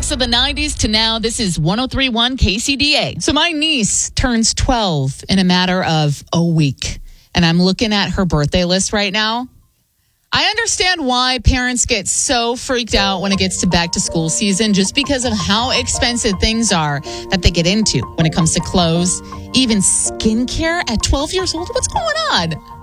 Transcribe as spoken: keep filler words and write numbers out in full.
best of the nineties to now. This is one oh three point one K C D A. So my niece turns twelve in a matter of a week, and I'm looking at her birthday list right now. I understand why parents get so freaked out when it gets to back to school season, just because of how expensive things are that they get into when it comes to clothes, even skincare at twelve years old. What's going on?